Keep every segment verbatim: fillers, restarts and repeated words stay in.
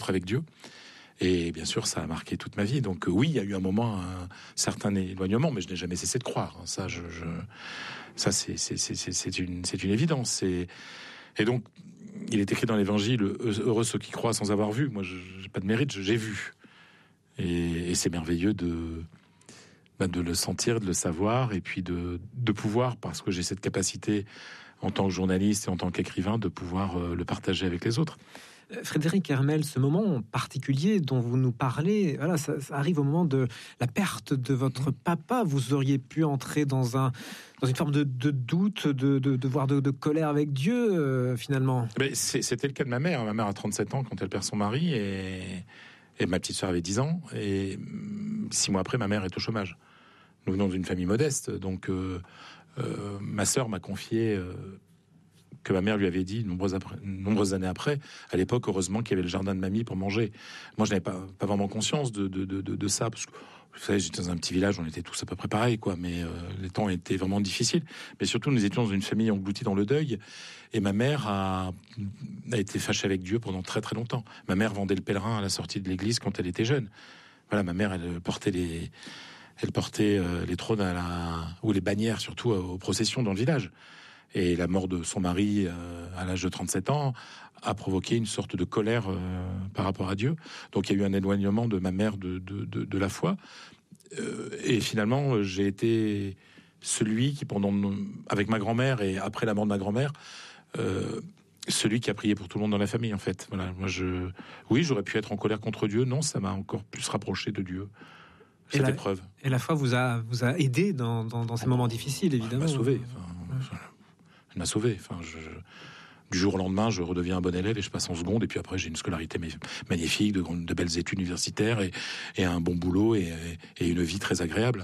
avec Dieu. Et bien sûr, ça a marqué toute ma vie. Donc oui, il y a eu un moment, un certain éloignement, mais je n'ai jamais cessé de croire. Ça, je, je ça c'est, c'est, c'est, c'est, une, c'est une évidence. Et, et donc, il est écrit dans l'Évangile, heureux ceux qui croient sans avoir vu. Moi, je n'ai pas de mérite, j'ai vu. Et, et c'est merveilleux de, bah, de le sentir, de le savoir, et puis de, de pouvoir, parce que j'ai cette capacité en tant que journaliste et en tant qu'écrivain, de pouvoir euh, le partager avec les autres. Frédéric Hermel, ce moment particulier dont vous nous parlez, voilà, ça, ça arrive au moment de la perte de votre papa. Vous auriez pu entrer dans, un, dans une forme de, de doute, de, de, de voire de, de colère avec Dieu, euh, finalement. Mais c'est, c'était le cas de ma mère. Ma mère a trente-sept ans quand elle perd son mari, et, et ma petite sœur avait dix ans. Et six mois après, ma mère est au chômage. Nous venons d'une famille modeste, donc euh, euh, ma sœur m'a confié... Euh, que ma mère lui avait dit nombreuses, après, nombreuses années après. À l'époque, heureusement qu'il y avait le jardin de mamie pour manger. Moi, je n'avais pas, pas vraiment conscience de, de, de, de ça, parce que, vous savez, j'étais dans un petit village, on était tous à peu près pareils, quoi, mais euh, les temps étaient vraiment difficiles. Mais surtout, nous étions dans une famille engloutie dans le deuil, et ma mère a, a été fâchée avec Dieu pendant très très longtemps. Ma mère vendait le pèlerin à la sortie de l'église quand elle était jeune. Voilà, ma mère, elle portait les... Elle portait euh, les trônes à la... ou les bannières, surtout, aux processions dans le village. Et la mort de son mari euh, à l'âge de trente-sept ans a provoqué une sorte de colère euh, par rapport à Dieu. Donc il y a eu un éloignement de ma mère de, de, de, de la foi. Euh, et finalement, j'ai été celui qui, pendant avec ma grand-mère et après la mort de ma grand-mère, euh, celui qui a prié pour tout le monde dans la famille, en fait. Voilà, moi je, oui, j'aurais pu être en colère contre Dieu. Non, ça m'a encore plus rapproché de Dieu. Cette et la, épreuve. Et la foi vous a vous a aidé dans dans, dans ces oh, moments difficiles, évidemment. Elle m'a sauvé. Enfin, Elle m'a sauvé. Enfin, je, je, du jour au lendemain, je redeviens un bon élève et je passe en seconde. Et puis après, j'ai une scolarité magnifique, de, de belles études universitaires et, et un bon boulot et, et une vie très agréable.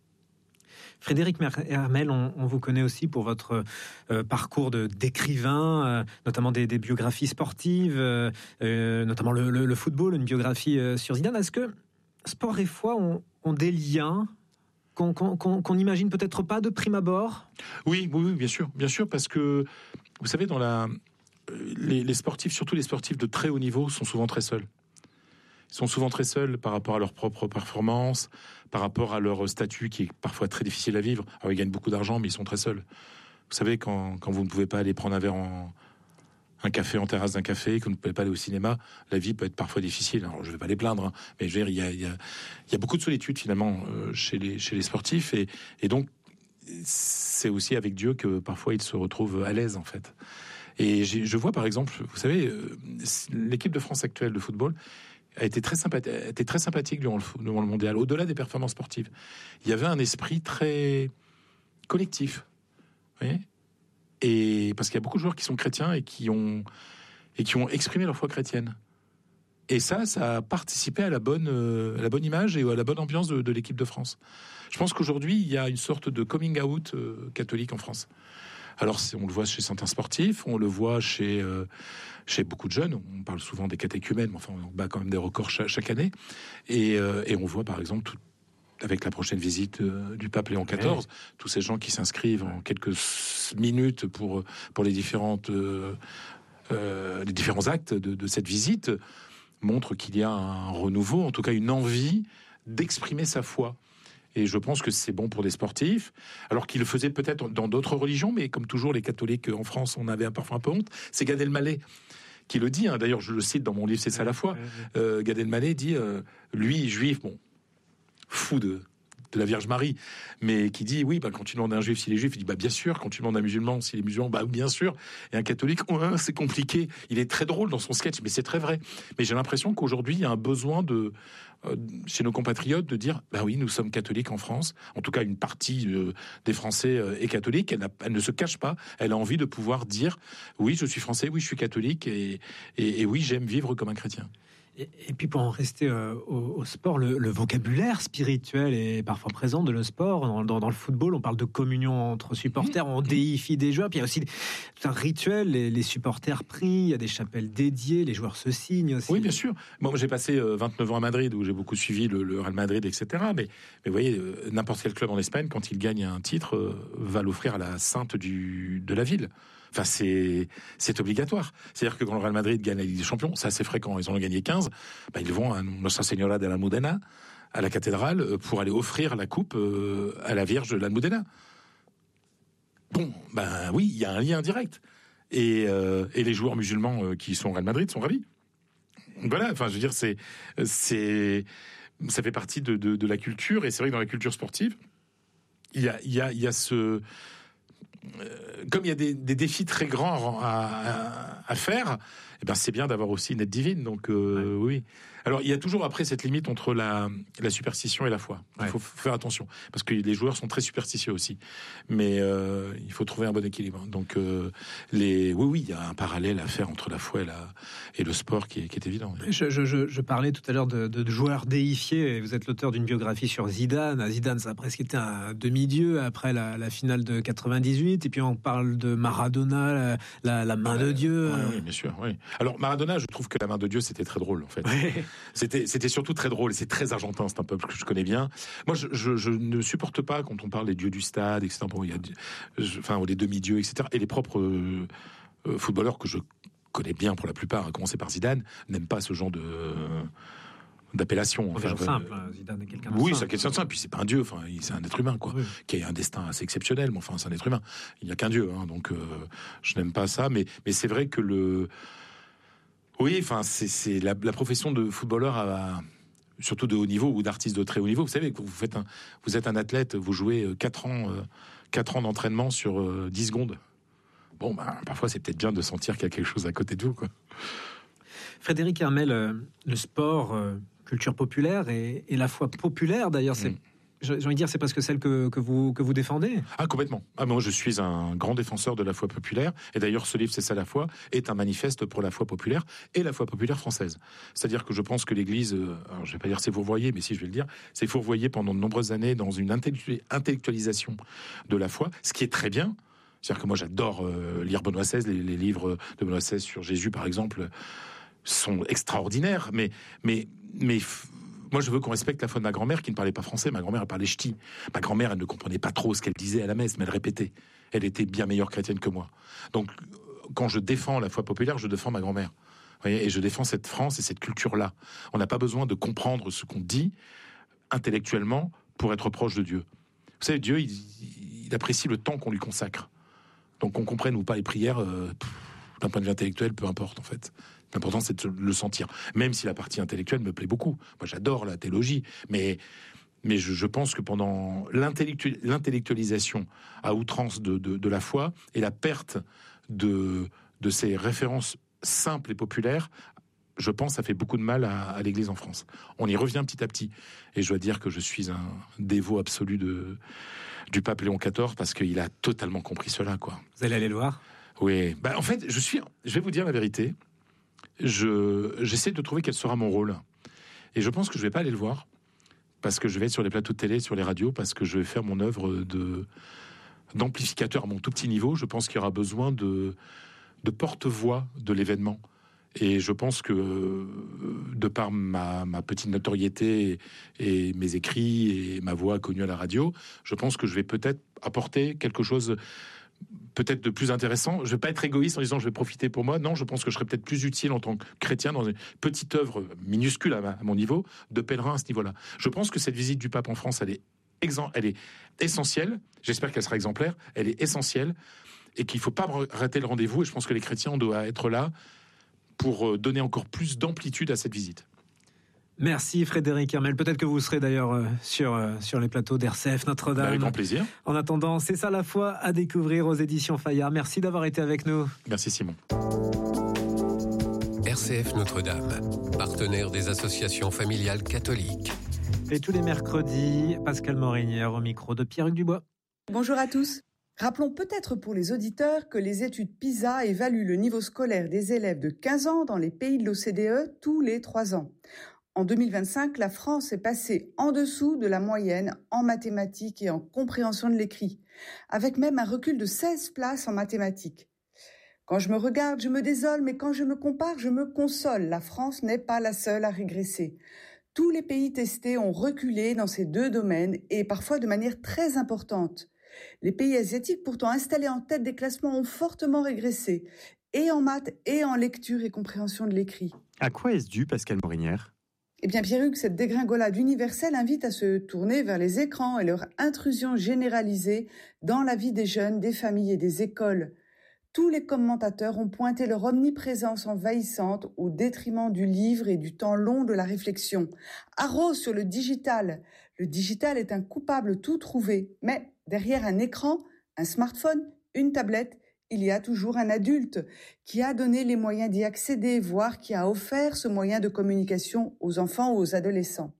Frédéric Hermel, on, on vous connaît aussi pour votre euh, parcours de, d'écrivain, euh, notamment des, des biographies sportives, euh, euh, notamment le, le, le football, une biographie euh, sur Zidane. Est-ce que sport et foi ont, ont des liens qu'on, qu'on, qu'on n'imagine peut-être pas de prime abord? Oui, oui, oui, bien sûr, bien sûr, parce que vous savez, dans la, les, les sportifs, surtout les sportifs de très haut niveau, sont souvent très seuls. Ils sont souvent très seuls par rapport à leur propre performance, par rapport à leur statut qui est parfois très difficile à vivre. Alors ils gagnent beaucoup d'argent, mais ils sont très seuls. Vous savez, quand, quand vous ne pouvez pas aller prendre un verre en un café en terrasse d'un café, que vous ne pouvez pas aller au cinéma, la vie peut être parfois difficile. Alors, je ne vais pas les plaindre, hein, mais je veux dire, il y a, il y a, il y a beaucoup de solitude finalement euh, chez les chez les sportifs, et, et donc c'est aussi avec Dieu que parfois ils se retrouvent à l'aise en fait. Et j'ai, je vois par exemple, vous savez, euh, l'équipe de France actuelle de football a été très sympathique, a été très sympathique durant le, durant le mondial. Au-delà des performances sportives, il y avait un esprit très collectif. Vous voyez ? Et parce qu'il y a beaucoup de joueurs qui sont chrétiens et qui ont et qui ont exprimé leur foi chrétienne. Et ça, ça a participé à la bonne euh, à la bonne image et à la bonne ambiance de, de l'équipe de France. Je pense qu'aujourd'hui, il y a une sorte de coming out euh, catholique en France. Alors, on le voit chez certains sportifs, on le voit chez euh, chez beaucoup de jeunes. On parle souvent des catéchumènes, mais enfin, on bat quand même des records chaque, chaque année. Et, euh, et on voit, par exemple, tout, avec la prochaine visite euh, du pape Léon quatorze, ouais. tous ces gens qui s'inscrivent en quelques minutes pour pour les différentes euh, euh, les différents actes de, de cette visite montrent qu'il y a un renouveau, en tout cas une envie d'exprimer sa foi. Et je pense que c'est bon pour des sportifs, alors qu'ils le faisaient peut-être dans d'autres religions, mais comme toujours les catholiques en France, on avait parfois un peu honte. C'est Gad Elmaleh qui le dit, hein. D'ailleurs je le cite dans mon livre C'est ça la foi. Euh, Gad Elmaleh dit, euh, lui juif, bon, fou de de la Vierge Marie, mais qui dit, oui, bah, quand tu demandes à un juif s'il est juif, il dit, bah, bien sûr, quand tu demandes à un musulman s'il est musulman, bah, bien sûr, et un catholique, oh, hein, c'est compliqué. Il est très drôle dans son sketch, mais c'est très vrai. Mais j'ai l'impression qu'aujourd'hui, il y a un besoin de, euh, chez nos compatriotes de dire, bah oui, nous sommes catholiques en France. En tout cas, une partie euh, des Français euh, est catholique. Elle, n'a, elle ne se cache pas. Elle a envie de pouvoir dire, oui, je suis français, oui, je suis catholique, et, et, et oui, j'aime vivre comme un chrétien. Et, et puis pour en rester euh, au, au sport, le, le vocabulaire spirituel est parfois présent de le sport. Dans, dans, dans le football, on parle de communion entre supporters, on déifie des joueurs. Puis il y a aussi tout un rituel, les, les supporters prient, il y a des chapelles dédiées, les joueurs se signent aussi. Oui, bien sûr. Moi, j'ai passé euh, vingt-neuf ans à Madrid, où j'ai beaucoup suivi le, le Real Madrid, et cetera. Mais, mais vous voyez, euh, n'importe quel club en Espagne, quand il gagne un titre, euh, va l'offrir à la sainte du, de la ville. Enfin, c'est, c'est obligatoire. C'est-à-dire que quand le Real Madrid gagne la Ligue des Champions, c'est assez fréquent, ils en ont gagné quinze, bah, ils vont à Nuestra Señora de la Almudena, à la cathédrale, pour aller offrir la coupe euh, à la Vierge de l'Almudena. Bon, ben oui, il y a un lien direct. Et, euh, et les joueurs musulmans euh, qui sont au Real Madrid sont ravis. Voilà, enfin, je veux dire, c'est, c'est, ça fait partie de, de, de la culture, et c'est vrai que dans la culture sportive, il y a, il y a, il y a ce... Euh, comme il y a des, des défis très grands à, à, à faire, eh ben c'est bien d'avoir aussi une aide divine. Donc euh, ouais. oui. Alors il y a toujours après cette limite entre la, la superstition et la foi. Il ouais. faut faire attention parce que les joueurs sont très superstitieux aussi. Mais euh, il faut trouver un bon équilibre. Donc euh, les, oui oui, il y a un parallèle à faire entre la foi et, la, et le sport qui est, qui est évident. Je, je, je, je parlais tout à l'heure de, de, de joueurs déifiés. Vous êtes l'auteur d'une biographie sur Zidane. Zidane, ça a presque été un demi-dieu après la, la finale de quatre-vingt-dix-huit. Et puis on parle de Maradona, la, la, la main ouais, de Dieu. Oui, oui, bien sûr. Oui. Alors Maradona, je trouve que la main de Dieu, c'était très drôle en fait. Ouais. C'était, c'était surtout très drôle. C'est très argentin. C'est un peuple que je connais bien. Moi, je, je, je ne supporte pas quand on parle des dieux du stade, et cetera. Bon, il y a, je, enfin, les demi-dieux, et cetera. Et les propres euh, euh, footballeurs que je connais bien pour la plupart, à commencer par Zidane, n'aiment pas ce genre de euh, d'appellation. Enfin, euh, simple. Zidane est quelqu'un de oui, simple. c'est quelqu'un de simple. Puis c'est pas un dieu. Enfin, c'est un être humain, quoi, oui. qui a un destin assez exceptionnel. Mais enfin, c'est un être humain. Il n'y a qu'un dieu. Hein, donc, euh, je n'aime pas ça. Mais, mais c'est vrai que le Oui, enfin, c'est, c'est la, la profession de footballeur, à, surtout de haut niveau ou d'artiste de très haut niveau. Vous savez, vous faites un, vous êtes un athlète, vous jouez quatre ans, euh, quatre ans d'entraînement sur euh, dix secondes. Bon, ben, parfois, c'est peut-être bien de sentir qu'il y a quelque chose à côté de vous, quoi. Frédéric Hermel, euh, le sport, euh, culture populaire et, et la foi populaire, d'ailleurs, c'est. Mmh. J'ai envie de dire, c'est parce que celle que, que, vous, que vous défendez. Ah, complètement. Ah, moi, je suis un grand défenseur de la foi populaire. Et d'ailleurs, ce livre, C'est ça la foi, est un manifeste pour la foi populaire et la foi populaire française. C'est-à-dire que je pense que l'Église, alors je vais pas dire c'est fourvoyé, mais si je vais le dire, c'est fourvoyé pendant de nombreuses années dans une intellectualisation de la foi, ce qui est très bien. C'est-à-dire que moi, j'adore euh, lire Benoît seize, les, les livres de Benoît seize sur Jésus, par exemple, sont extraordinaires. Mais, mais, mais moi, je veux qu'on respecte la foi de ma grand-mère qui ne parlait pas français. Ma grand-mère, elle parlait ch'ti. Ma grand-mère, elle ne comprenait pas trop ce qu'elle disait à la messe, mais elle répétait. Elle était bien meilleure chrétienne que moi. Donc, quand je défends la foi populaire, je défends ma grand-mère. Vous voyez, et je défends cette France et cette culture-là. On n'a pas besoin de comprendre ce qu'on dit intellectuellement pour être proche de Dieu. Vous savez, Dieu, il, il apprécie le temps qu'on lui consacre. Donc, qu'on comprenne ou pas les prières, euh, pff, d'un point de vue intellectuel, peu importe, en fait. L'important, c'est de le sentir. Même si la partie intellectuelle me plaît beaucoup. Moi, j'adore la théologie. Mais, mais je, je pense que pendant l'intellectu- l'intellectualisation à outrance de, de, de la foi et la perte de, de ces références simples et populaires, je pense que ça fait beaucoup de mal à, à l'Église en France. On y revient petit à petit. Et je dois dire que je suis un dévot absolu de, du pape Léon quatorze parce qu'il a totalement compris cela, quoi. Vous allez aller le voir ? Oui. Bah, en fait, je suis... Je vais vous dire la vérité. Je, j'essaie de trouver quel sera mon rôle. Et je pense que je vais pas aller le voir, parce que je vais être sur les plateaux de télé, sur les radios, parce que je vais faire mon œuvre de, d'amplificateur à mon tout petit niveau. Je pense qu'il y aura besoin de, de porte-voix de l'événement. Et je pense que, de par ma, ma petite notoriété et, et mes écrits et ma voix connue à la radio, je pense que je vais peut-être apporter quelque chose peut-être de plus intéressant. Je vais pas être égoïste en disant je vais profiter pour moi. Non, je pense que je serais peut-être plus utile en tant que chrétien dans une petite œuvre minuscule à, ma, à mon niveau, de pèlerin à ce niveau-là. Je pense que cette visite du pape en France, elle est, exen- elle est essentielle. J'espère qu'elle sera exemplaire. Elle est essentielle et qu'il faut pas rater le rendez-vous. Et je pense que les chrétiens doivent être là pour donner encore plus d'amplitude à cette visite. Merci Frédéric Hermel. Peut-être que vous serez d'ailleurs euh, sur, euh, sur les plateaux d'R C F Notre-Dame. Avec grand plaisir. En attendant, C'est ça la foi à découvrir aux éditions Fayard. Merci d'avoir été avec nous. Merci Simon. R C F Notre-Dame, partenaire des associations familiales catholiques. Et tous les mercredis, Pascal Morinière au micro de Pierre-Hugues Dubois. Bonjour à tous. Rappelons peut-être pour les auditeurs que les études PISA évaluent le niveau scolaire des élèves de quinze ans dans les pays de l'O C D E tous les trois ans. En deux mille vingt-cinq, la France est passée en dessous de la moyenne en mathématiques et en compréhension de l'écrit, avec même un recul de seize places en mathématiques. Quand je me regarde, je me désole, mais quand je me compare, je me console. La France n'est pas la seule à régresser. Tous les pays testés ont reculé dans ces deux domaines et parfois de manière très importante. Les pays asiatiques, pourtant installés en tête des classements, ont fortement régressé, et en maths, et en lecture et compréhension de l'écrit. À quoi est-ce dû, Pascale Morinière ? Eh bien, Pierre-Hugues, cette dégringolade universelle invite à se tourner vers les écrans et leur intrusion généralisée dans la vie des jeunes, des familles et des écoles. Tous les commentateurs ont pointé leur omniprésence envahissante au détriment du livre et du temps long de la réflexion. Haro sur le digital. Le digital est un coupable tout trouvé, mais derrière un écran, un smartphone, une tablette, il y a toujours un adulte qui a donné les moyens d'y accéder, voire qui a offert ce moyen de communication aux enfants ou aux adolescents.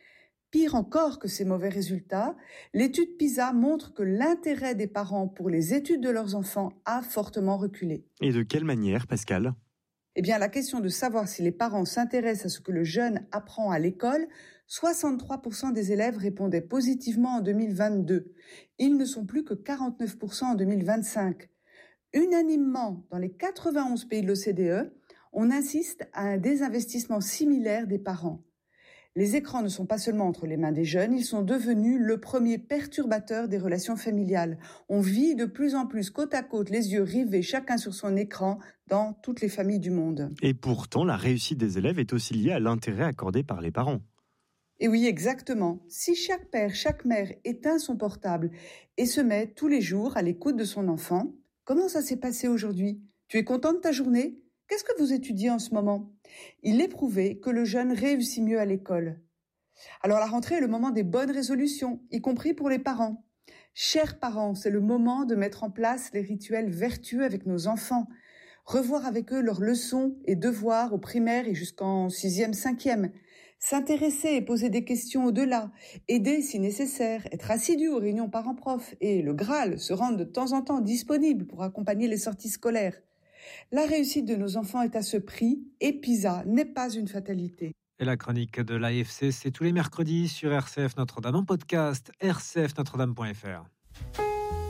Pire encore que ces mauvais résultats, l'étude PISA montre que l'intérêt des parents pour les études de leurs enfants a fortement reculé. Et de quelle manière, Pascal ? Eh bien, la question de savoir si les parents s'intéressent à ce que le jeune apprend à l'école, soixante-trois pour cent des élèves répondaient positivement en deux mille vingt-deux. Ils ne sont plus que quarante-neuf pour cent en deux mille vingt-cinq. Unanimement, dans les quatre-vingt-onze pays de l'O C D E, on insiste à un désinvestissement similaire des parents. Les écrans ne sont pas seulement entre les mains des jeunes, ils sont devenus le premier perturbateur des relations familiales. On vit de plus en plus côte à côte, les yeux rivés, chacun sur son écran, dans toutes les familles du monde. Et pourtant, la réussite des élèves est aussi liée à l'intérêt accordé par les parents. Et oui, exactement. Si chaque père, chaque mère éteint son portable et se met tous les jours à l'écoute de son enfant, comment ça s'est passé aujourd'hui ? Tu es content de ta journée ? Qu'est-ce que vous étudiez en ce moment ? Il est prouvé que le jeune réussit mieux à l'école. Alors la rentrée est le moment des bonnes résolutions, y compris pour les parents. Chers parents, c'est le moment de mettre en place les rituels vertueux avec nos enfants. Revoir avec eux leurs leçons et devoirs au primaire et jusqu'en sixième, cinquième. S'intéresser et poser des questions au-delà. Aider si nécessaire, être assidu aux réunions parents-prof et, le Graal, se rendre de temps en temps disponible pour accompagner les sorties scolaires. La réussite de nos enfants est à ce prix et PISA n'est pas une fatalité. Et la chronique de l'A F C, c'est tous les mercredis sur R C F Notre-Dame en podcast, r c f notre dame point f r.